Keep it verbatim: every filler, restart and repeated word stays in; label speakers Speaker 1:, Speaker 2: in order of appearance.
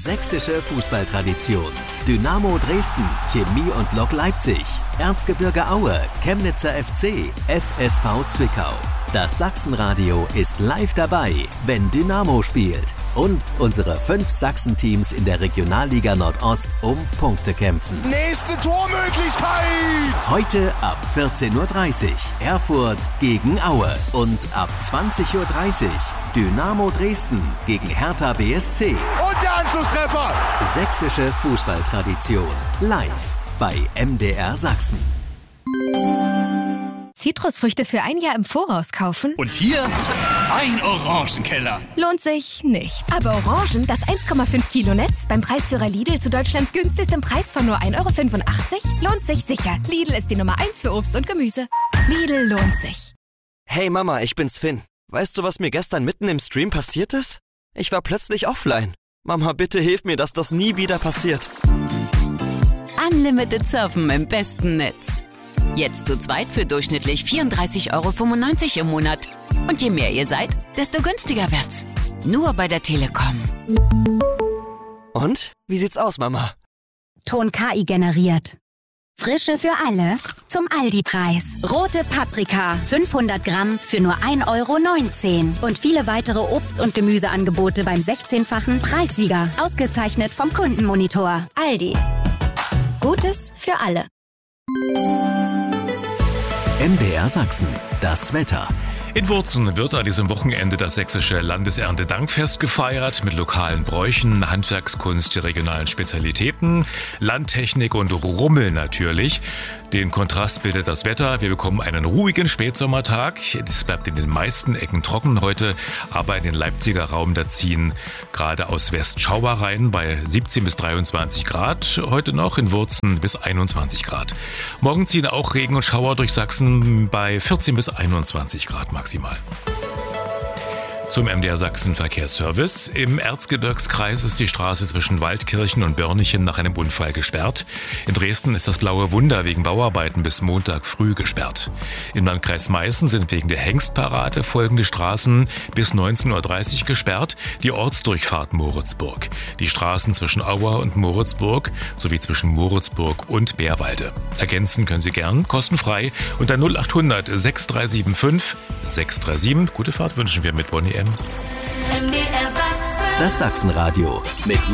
Speaker 1: Sächsische Fußballtradition. Dynamo Dresden, Chemie und Lok Leipzig, Erzgebirge Aue, Chemnitzer F C, F S V Zwickau. Das Sachsenradio ist live dabei, wenn Dynamo spielt. Und unsere fünf Sachsen-Teams in der Regionalliga Nordost um Punkte kämpfen.
Speaker 2: Nächste Tormöglichkeit!
Speaker 1: Heute ab vierzehn Uhr dreißig Erfurt gegen Aue und ab zwanzig Uhr dreißig Dynamo Dresden gegen Hertha B S C.
Speaker 2: Und der Anschlusstreffer!
Speaker 1: Sächsische Fußballtradition live bei M D R Sachsen.
Speaker 3: Zitrusfrüchte für ein Jahr im Voraus kaufen?
Speaker 4: Und hier ein Orangenkeller.
Speaker 3: Lohnt sich nicht. Aber Orangen, das eins Komma fünf Kilo Netz, beim Preisführer Lidl zu Deutschlands günstigstem Preis von nur ein Euro fünfundachtzig, lohnt sich sicher. Lidl ist die Nummer eins für Obst und Gemüse. Lidl lohnt sich.
Speaker 5: Hey Mama, ich bin's Finn. Weißt du, was mir gestern mitten im Stream passiert ist? Ich war plötzlich offline. Mama, bitte hilf mir, dass das nie wieder passiert.
Speaker 6: Unlimited Surfen im besten Netz. Jetzt zu zweit für durchschnittlich vierunddreißig Euro fünfundneunzig im Monat. Und je mehr ihr seid, desto günstiger wird's. Nur bei der Telekom.
Speaker 5: Und? Wie sieht's aus, Mama?
Speaker 7: Ton K I generiert. Frische für alle zum Aldi-Preis. Rote Paprika, fünfhundert Gramm für nur ein Euro neunzehn. Und viele weitere Obst- und Gemüseangebote beim sechzehnfachen Preissieger. Ausgezeichnet vom Kundenmonitor. Aldi. Gutes für alle.
Speaker 1: M D R Sachsen, das Wetter.
Speaker 8: In Wurzen wird an diesem Wochenende das sächsische Landeserntedankfest gefeiert mit lokalen Bräuchen, Handwerkskunst, regionalen Spezialitäten, Landtechnik und Rummel natürlich. Den Kontrast bildet das Wetter. Wir bekommen einen ruhigen Spätsommertag. Es bleibt in den meisten Ecken trocken heute, aber in den Leipziger Raum da ziehen gerade aus West Schauer rein bei siebzehn bis dreiundzwanzig Grad. Heute noch in Wurzen bis einundzwanzig Grad. Morgen ziehen auch Regen und Schauer durch Sachsen bei vierzehn bis einundzwanzig Grad maximal. Zum M D R Sachsen Verkehrsservice. Im Erzgebirgskreis ist die Straße zwischen Waldkirchen und Börnichen nach einem Unfall gesperrt. In Dresden ist das Blaue Wunder wegen Bauarbeiten bis Montag früh gesperrt. Im Landkreis Meißen sind wegen der Hengstparade folgende Straßen bis neunzehn Uhr dreißig gesperrt. Die Ortsdurchfahrt Moritzburg, die Straßen zwischen Auer und Moritzburg sowie zwischen Moritzburg und Bärwalde. Ergänzen können Sie gern kostenfrei unter null acht hundert sechs drei sieben fünf sechs drei sieben. Gute Fahrt wünschen wir mit Bonnie M.
Speaker 1: Das Sachsenradio mit